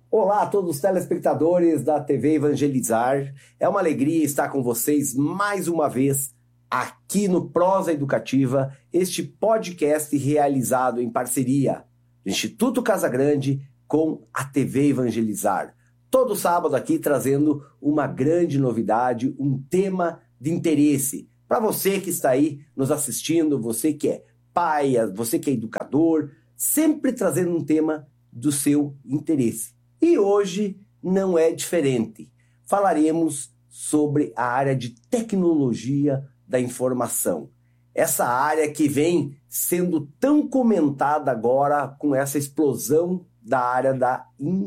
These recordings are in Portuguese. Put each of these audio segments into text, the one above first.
Olá a todos os telespectadores da TV Evangelizar. É uma alegria estar com vocês mais uma vez aqui no Prosa Educativa, este podcast realizado em parceria do Instituto Casa Grande com a TV Evangelizar. Todo sábado aqui trazendo uma grande novidade, um tema de interesse para você que está aí nos assistindo, você que é pai, você que é educador, sempre trazendo um tema do seu interesse. E hoje não é diferente. Falaremos sobre a área de tecnologia da informação. Essa área que vem sendo tão comentada agora com essa explosão da área da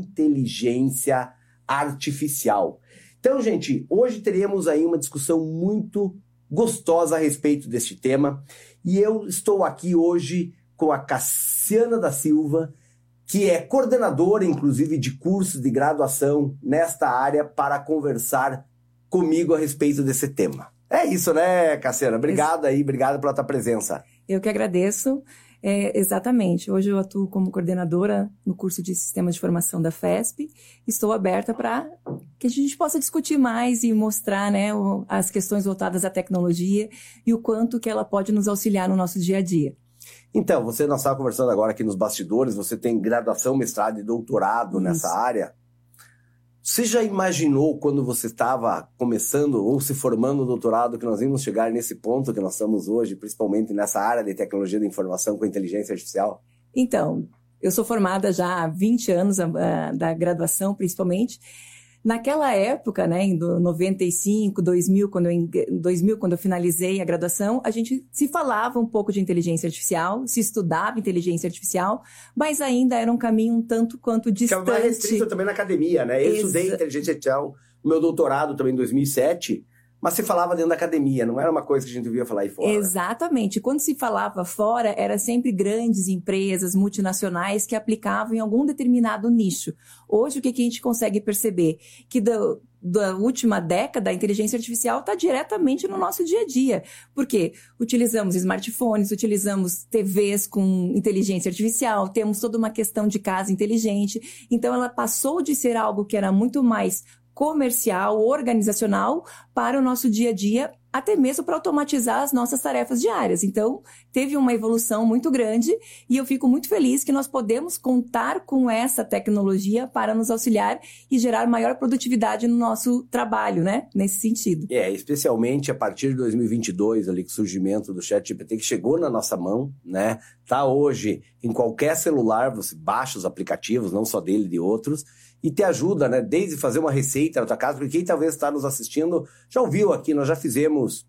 inteligência artificial. Então, gente, hoje teremos aí uma discussão muito gostosa a respeito deste tema. E eu estou aqui hoje com a Cassiana da Silva, que é coordenadora, inclusive, de cursos de graduação nesta área, para conversar comigo a respeito desse tema. É isso, né, Cassiana? Obrigado pela tua presença. Eu que agradeço. Exatamente. Hoje eu atuo como coordenadora no curso de Sistemas de Formação da FESP. Estou aberta para que a gente possa discutir mais e mostrar, né, as questões voltadas à tecnologia e o quanto que ela pode nos auxiliar no nosso dia a dia. Então, nós estávamos conversando agora aqui nos bastidores, você tem graduação, mestrado e doutorado nessa área. Você já imaginou quando você estava começando ou se formando no doutorado que nós íamos chegar nesse ponto que nós estamos hoje, principalmente nessa área de tecnologia da informação com inteligência artificial? Então, eu sou formada já há 20 anos da graduação, principalmente. Naquela época, né, em 95, 2000, quando eu finalizei a graduação, a gente se falava um pouco de inteligência artificial, se estudava inteligência artificial, mas ainda era um caminho um tanto quanto distante. Que é mais restrito também na academia, né? Eu estudei inteligência artificial, no meu doutorado também em 2007, mas se falava dentro da academia, não era uma coisa que a gente ouvia falar aí fora. Exatamente. Quando se falava fora, era sempre grandes empresas multinacionais que aplicavam em algum determinado nicho. Hoje, o que a gente consegue perceber? Que da última década, a inteligência artificial está diretamente no nosso dia a dia. Por quê? Utilizamos smartphones, utilizamos TVs com inteligência artificial, temos toda uma questão de casa inteligente. Então, ela passou de ser algo que era muito mais comercial, organizacional, para o nosso dia a dia, até mesmo para automatizar as nossas tarefas diárias. Então, teve uma evolução muito grande e eu fico muito feliz que nós podemos contar com essa tecnologia para nos auxiliar e gerar maior produtividade no nosso trabalho, né? Nesse sentido. Especialmente a partir de 2022, ali, com o surgimento do ChatGPT, que chegou na nossa mão, né? Tá hoje em qualquer celular, você baixa os aplicativos, não só dele, de outros, e te ajuda, né, desde fazer uma receita na tua casa, porque quem talvez está nos assistindo já ouviu aqui, nós já fizemos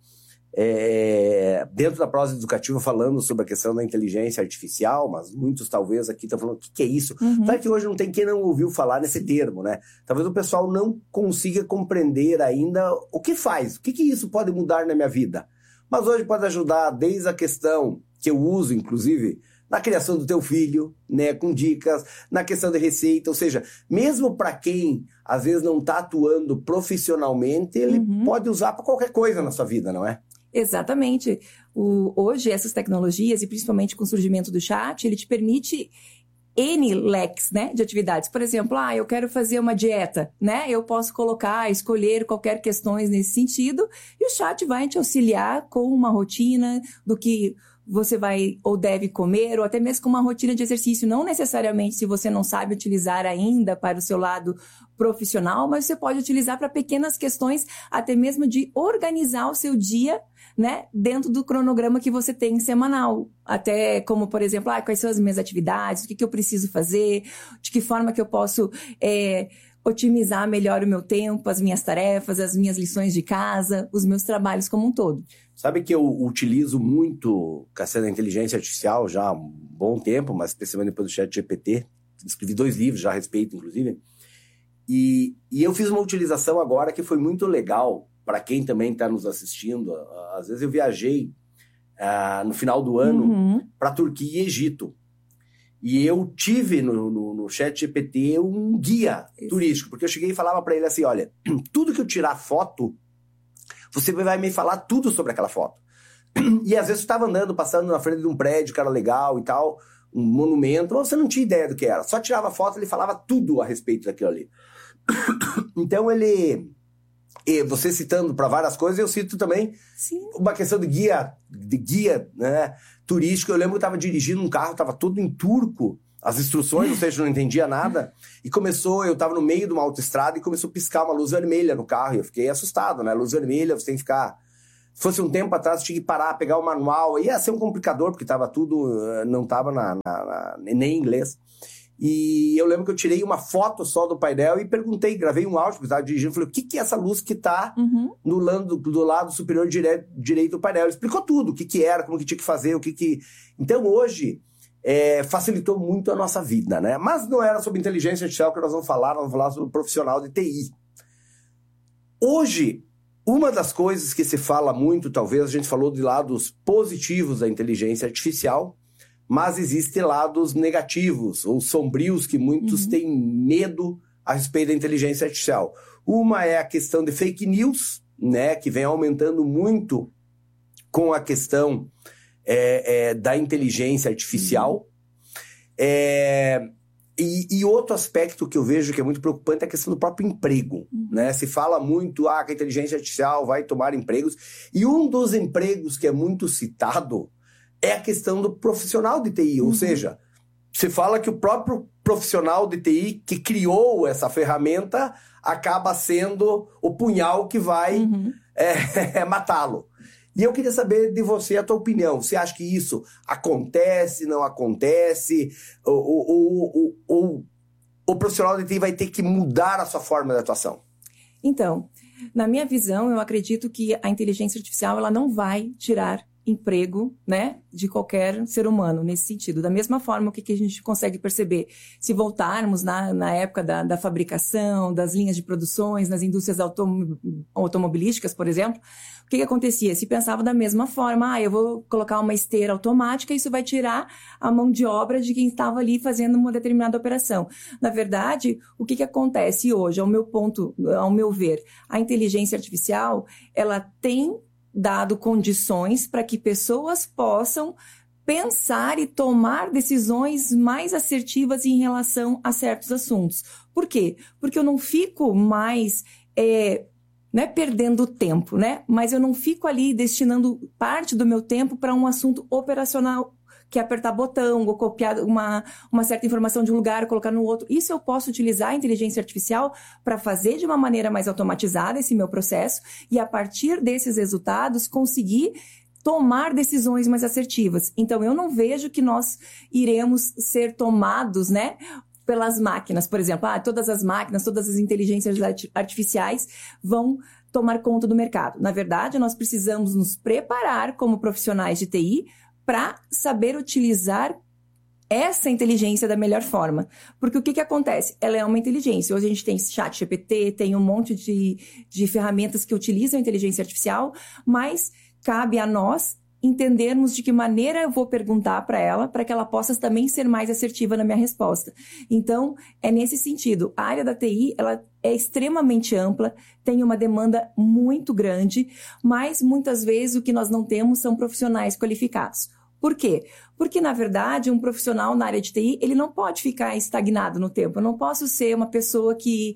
dentro da prosa educativa falando sobre a questão da inteligência artificial, mas muitos talvez aqui estão falando, o que é isso? Sabe que hoje não tem quem não ouviu falar nesse termo, né? Talvez o pessoal não consiga compreender ainda o que faz, o que isso pode mudar na minha vida. Mas hoje pode ajudar desde a questão que eu uso, inclusive, na criação do teu filho, né, com dicas, na questão de receita, ou seja, mesmo para quem às vezes não está atuando profissionalmente, ele pode usar para qualquer coisa na sua vida, não é? Exatamente. Hoje, essas tecnologias, e principalmente com o surgimento do chat, ele te permite N leques, né, de atividades. Por exemplo, eu quero fazer uma dieta, né? Eu posso escolher qualquer questões nesse sentido, e o chat vai te auxiliar com uma rotina do que você vai ou deve comer, ou até mesmo com uma rotina de exercício. Não necessariamente se você não sabe utilizar ainda para o seu lado profissional, mas você pode utilizar para pequenas questões, até mesmo de organizar o seu dia, né, dentro do cronograma que você tem semanal. Até como, por exemplo, quais são as minhas atividades, o que eu preciso fazer, de que forma que eu posso otimizar melhor o meu tempo, as minhas tarefas, as minhas lições de casa, os meus trabalhos como um todo. Sabe que eu utilizo muito, Cassiana, a inteligência artificial já há um bom tempo, mas especialmente depois do ChatGPT. Escrevi 2 livros já a respeito, inclusive. E eu fiz uma utilização agora que foi muito legal para quem também está nos assistindo. Às vezes eu viajei no final do ano para Turquia e Egito. E eu tive no ChatGPT um guia turístico, porque eu cheguei e falava para ele assim, olha, tudo que eu tirar foto, você vai me falar tudo sobre aquela foto. E às vezes eu estava andando, passando na frente de um prédio que era legal e tal, um monumento, mas você não tinha ideia do que era. Só tirava foto, ele falava tudo a respeito daquilo ali. Então você citando para várias coisas, eu cito também uma questão de guia, né, turístico. Eu lembro que eu estava dirigindo um carro, estava todo em turco, as instruções, ou seja, eu não entendia nada, e eu estava no meio de uma autoestrada e começou a piscar uma luz vermelha no carro, e eu fiquei assustado, né, luz vermelha, você tem que ficar... Se fosse um tempo atrás, eu tinha que parar, pegar o manual, ia ser um complicador, porque estava tudo, não estava nem em inglês. E eu lembro que eu tirei uma foto só do painel e perguntei, gravei um áudio, porque estava dirigindo, falei, o que é essa luz que está do lado superior direito do painel? Ele explicou tudo, o que era, como que tinha que fazer, Então, hoje, facilitou muito a nossa vida, né? Mas não era sobre inteligência artificial que nós vamos falar sobre o profissional de TI. Hoje, uma das coisas que se fala muito, talvez, a gente falou de lados positivos da inteligência artificial, mas existem lados negativos ou sombrios que muitos têm medo a respeito da inteligência artificial. Uma é a questão de fake news, né, que vem aumentando muito com a questão da inteligência artificial. E outro aspecto que eu vejo que é muito preocupante é a questão do próprio emprego. Né? Se fala muito que a inteligência artificial vai tomar empregos. E um dos empregos que é muito citado é a questão do profissional de TI. Ou seja, se fala que o próprio profissional de TI que criou essa ferramenta acaba sendo o punhal que vai matá-lo. E eu queria saber de você a tua opinião. Você acha que isso acontece, não acontece? Ou o profissional de TI vai ter que mudar a sua forma de atuação? Então, na minha visão, eu acredito que a inteligência artificial ela não vai tirar emprego, né, de qualquer ser humano nesse sentido. Da mesma forma, o que a gente consegue perceber? Se voltarmos na época da fabricação, das linhas de produções, nas indústrias automobilísticas, por exemplo, o que acontecia? Se pensava da mesma forma, eu vou colocar uma esteira automática, isso vai tirar a mão de obra de quem estava ali fazendo uma determinada operação. Na verdade, o que acontece hoje, ao meu ver, a inteligência artificial, ela tem dado condições para que pessoas possam pensar e tomar decisões mais assertivas em relação a certos assuntos. Por quê? Porque eu não fico mais perdendo tempo, né? Mas eu não fico ali destinando parte do meu tempo para um assunto operacional, que é apertar botão ou copiar uma certa informação de um lugar e colocar no outro. Isso eu posso utilizar a inteligência artificial para fazer de uma maneira mais automatizada esse meu processo e, a partir desses resultados, conseguir tomar decisões mais assertivas. Então, eu não vejo que nós iremos ser tomados, né, pelas máquinas. Por exemplo, todas as máquinas, todas as inteligências artificiais vão tomar conta do mercado. Na verdade, nós precisamos nos preparar como profissionais de TI para saber utilizar essa inteligência da melhor forma. Porque o que acontece? Ela é uma inteligência. Hoje a gente tem ChatGPT, tem um monte de ferramentas que utilizam a inteligência artificial, mas cabe a nós entendermos de que maneira eu vou perguntar para ela, para que ela possa também ser mais assertiva na minha resposta. Então, é nesse sentido. A área da TI, ela é extremamente ampla, tem uma demanda muito grande, mas muitas vezes o que nós não temos são profissionais qualificados. Por quê? Porque, na verdade, um profissional na área de TI, ele não pode ficar estagnado no tempo. Eu não posso ser uma pessoa que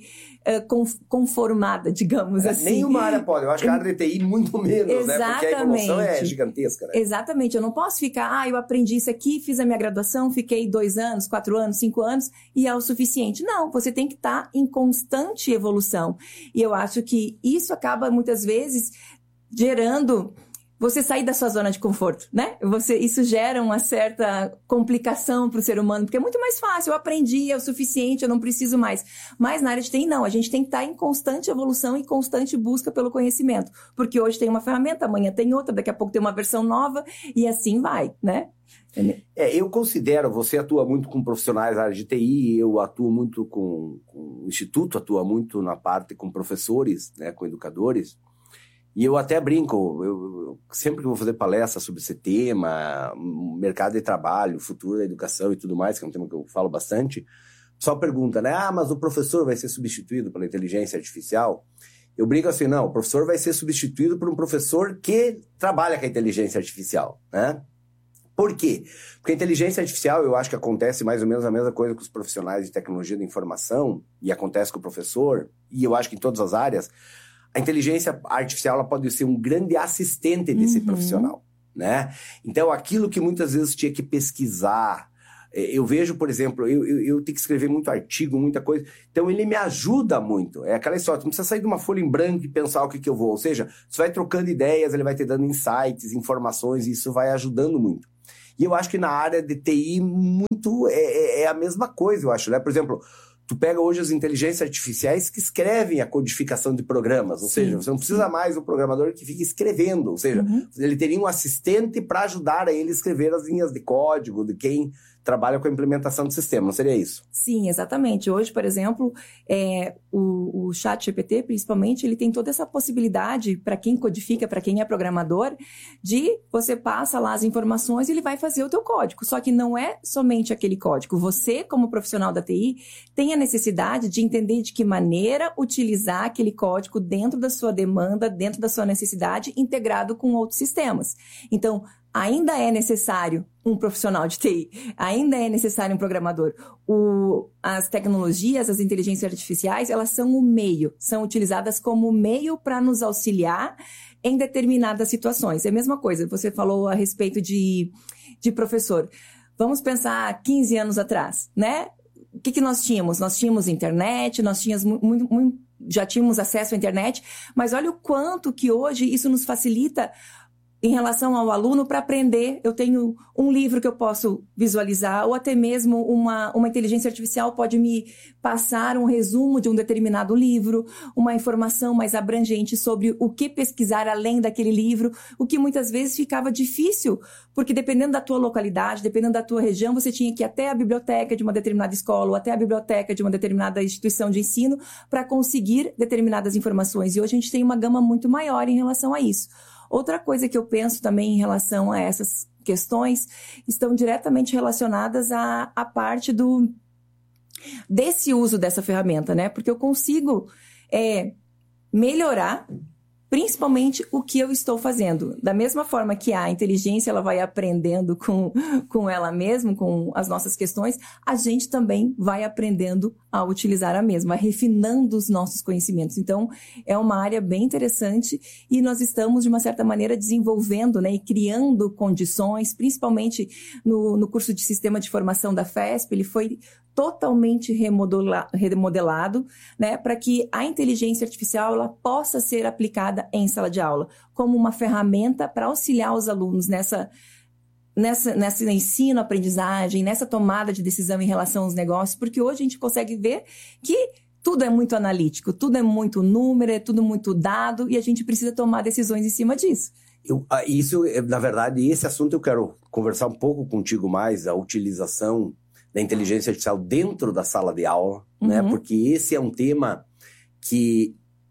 conformada, digamos assim. Nenhuma área pode. Eu acho que a área de TI muito menos, exatamente, né? Porque a evolução é gigantesca, né? Exatamente. Eu não posso ficar, eu aprendi isso aqui, fiz a minha graduação, fiquei 2 anos, 4 anos, 5 anos e é o suficiente. Não, você tem que estar em constante evolução. E eu acho que isso acaba, muitas vezes, gerando você sair da sua zona de conforto, né? Isso gera uma certa complicação para o ser humano, porque é muito mais fácil, eu aprendi, é o suficiente, eu não preciso mais. Mas na área de TI, não, a gente tem que estar em constante evolução e constante busca pelo conhecimento, porque hoje tem uma ferramenta, amanhã tem outra, daqui a pouco tem uma versão nova, e assim vai, né? Eu considero, você atua muito com profissionais da área de TI, eu atuo muito com o Instituto, atua muito na parte com professores, né, com educadores. E eu até brinco, eu sempre que vou fazer palestra sobre esse tema, mercado de trabalho, futuro da educação e tudo mais, que é um tema que eu falo bastante, o pessoal pergunta, né? Mas o professor vai ser substituído pela inteligência artificial? Eu brinco assim, não, o professor vai ser substituído por um professor que trabalha com a inteligência artificial, né? Por quê? Porque a inteligência artificial, eu acho que acontece mais ou menos a mesma coisa com os profissionais de tecnologia da informação, e acontece com o professor, e eu acho que em todas as áreas, a inteligência artificial ela pode ser um grande assistente desse profissional, né? Então, aquilo que muitas vezes tinha que pesquisar, eu vejo, por exemplo, eu tenho que escrever muito artigo, muita coisa, então ele me ajuda muito. É aquela história, tu não precisa sair de uma folha em branco e pensar o que eu vou, ou seja, você vai trocando ideias, ele vai te dando insights, informações, e isso vai ajudando muito. E eu acho que na área de TI muito é a mesma coisa, eu acho, né? Por exemplo, tu pega hoje as inteligências artificiais que escrevem a codificação de programas, ou seja, você não precisa mais do programador que fica escrevendo, ou seja, ele teria um assistente para ajudar a ele a escrever as linhas de código de quem trabalha com a implementação do sistema, não seria isso? Sim, exatamente. Hoje, por exemplo, o ChatGPT, principalmente, ele tem toda essa possibilidade para quem codifica, para quem é programador, de você passa lá as informações e ele vai fazer o teu código. Só que não é somente aquele código. Você, como profissional da TI, tem a necessidade de entender de que maneira utilizar aquele código dentro da sua demanda, dentro da sua necessidade, integrado com outros sistemas. Então, ainda é necessário um profissional de TI, ainda é necessário um programador. As tecnologias, as inteligências artificiais, elas são o meio, são utilizadas como meio para nos auxiliar em determinadas situações. É a mesma coisa, você falou a respeito de professor. Vamos pensar 15 anos atrás, né? O que nós tínhamos? Nós tínhamos internet, nós tínhamos já tínhamos acesso à internet, mas olha o quanto que hoje isso nos facilita em relação ao aluno para aprender. Eu tenho um livro que eu posso visualizar, ou até mesmo uma inteligência artificial pode me passar um resumo de um determinado livro, uma informação mais abrangente sobre o que pesquisar além daquele livro, o que muitas vezes ficava difícil, porque dependendo da tua localidade, dependendo da tua região, você tinha que ir até a biblioteca de uma determinada escola ou até a biblioteca de uma determinada instituição de ensino para conseguir determinadas informações. E hoje a gente tem uma gama muito maior em relação a isso. Outra coisa que eu penso também em relação a essas questões estão diretamente relacionadas à parte desse uso dessa ferramenta, né? Porque eu consigo melhorar principalmente o que eu estou fazendo. Da mesma forma que a inteligência ela vai aprendendo com ela mesma, com as nossas questões, a gente também vai aprendendo a utilizar a mesma, refinando os nossos conhecimentos. Então, é uma área bem interessante e nós estamos, de uma certa maneira, desenvolvendo, né, e criando condições, principalmente no curso de Sistema de Formação da FESP, ele foi totalmente remodelado, né, para que a inteligência artificial ela possa ser aplicada em sala de aula, como uma ferramenta para auxiliar os alunos nessa ensino, aprendizagem, nessa tomada de decisão em relação aos negócios, porque hoje a gente consegue ver que tudo é muito analítico, tudo é muito número, é tudo muito dado, e a gente precisa tomar decisões em cima disso. Na verdade, esse assunto eu quero conversar um pouco contigo mais, a utilização da inteligência artificial dentro da sala de aula, né? Porque esse é um tema que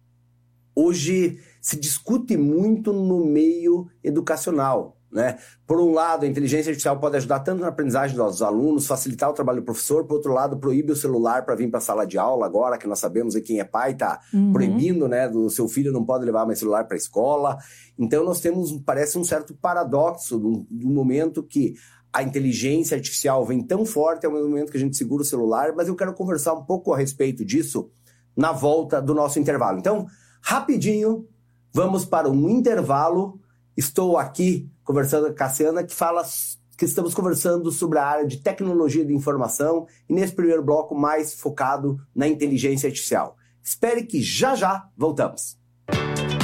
hoje se discute muito no meio educacional, né? Por um lado, a inteligência artificial pode ajudar tanto na aprendizagem dos alunos, facilitar o trabalho do professor, por outro lado, proíbe o celular para vir para a sala de aula agora, que nós sabemos que quem é pai está proibindo, né? Do seu filho não pode levar mais celular para a escola. Então, nós temos, parece um certo paradoxo do momento que a inteligência artificial vem tão forte ao mesmo momento que a gente segura o celular, mas eu quero conversar um pouco a respeito disso na volta do nosso intervalo. Então, rapidinho, vamos para um intervalo. Estou aqui conversando com a Cassiana, que estamos conversando sobre a área de tecnologia de informação e nesse primeiro bloco mais focado na inteligência artificial. Espere que já voltamos.